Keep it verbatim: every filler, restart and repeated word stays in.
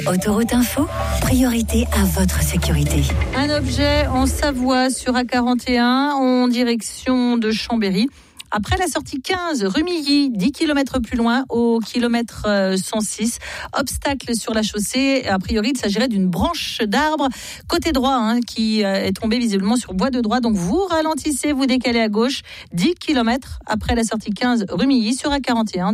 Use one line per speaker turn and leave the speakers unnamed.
Autoroute Info, priorité à votre sécurité.
Un objet en Savoie sur A quarante et un en direction de Chambéry. Après la sortie quinze, rue Milly, dix kilomètres plus loin, au kilomètre cent six, obstacle sur la chaussée. A priori, il s'agirait d'une branche d'arbre côté droit hein, qui est tombée visiblement sur voie de droit. Donc vous ralentissez, vous décalez à gauche, dix kilomètres après la sortie quinze, rue Milly sur A quarante et un.